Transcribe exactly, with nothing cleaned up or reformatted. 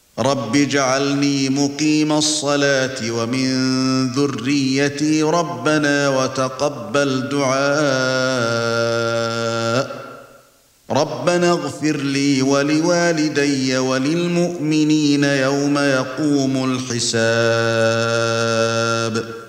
رب اجعلني مقيم الصلاة ومن ذريتي ربنا وتقبل دعاء ربنا اغفر لي ولوالدي وللمؤمنين يوم يقوم الحساب